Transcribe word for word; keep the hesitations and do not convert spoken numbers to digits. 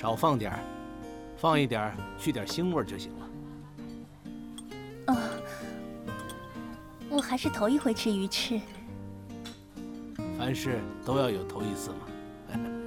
少放点儿，放一点儿去点腥味就行了。 哦，我还是头一回吃鱼翅。 凡事都要有头一次嘛。